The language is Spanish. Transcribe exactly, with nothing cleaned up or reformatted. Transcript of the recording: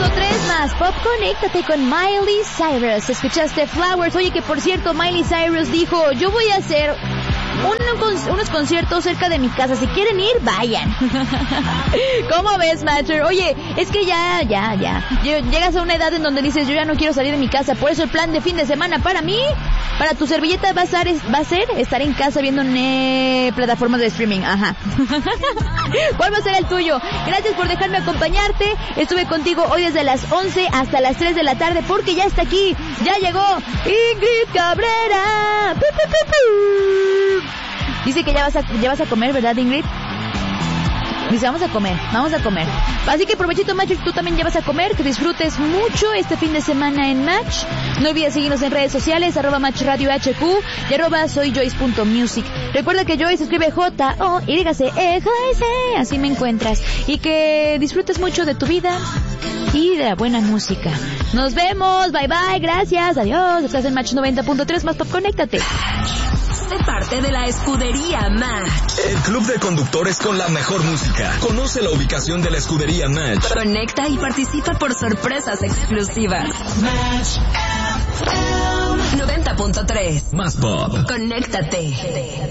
punto tres más Pop, conéctate con Miley Cyrus. Escuchaste Flowers. Oye, que por cierto, Miley Cyrus dijo, yo voy a hacer un, unos conciertos cerca de mi casa. Si quieren ir, vayan. ¿Cómo ves, Matcher? Oye, es que ya, ya, ya. Llegas a una edad en donde dices, yo ya no quiero salir de mi casa. Por eso el plan de fin de semana para mí, para tu servilleta, va a ser, va a ser estar en casa viendo ne- plataformas de streaming. Ajá. ¿Cuál va a ser el tuyo? Gracias por dejarme acompañarte. Estuve contigo hoy desde las once hasta las tres de la tarde porque ya está aquí. Ya llegó Ingrid Cabrera. ¡Pu, pu, pu, pu! Dice que ya vas a, ya vas a comer, ¿verdad, Ingrid? Dice, vamos a comer, vamos a comer. Así que provechito, Match, tú también ya vas a comer, que disfrutes mucho este fin de semana en Match. No olvides seguirnos en redes sociales, arroba Match Radio H Q y arroba soy Joyce punto music. Recuerda que Joyce se escribe J O Y C E, Joyce, así me encuentras. Y que disfrutes mucho de tu vida y de la buena música. Nos vemos, bye bye, gracias, adiós. Estás en Match noventa punto tres, más Pop, conéctate. Sé parte de la escudería Match. El club de conductores con la mejor música. Conoce la ubicación de la escudería Match. Conecta y participa por sorpresas exclusivas. Match noventa punto tres. Más Pop. Conéctate.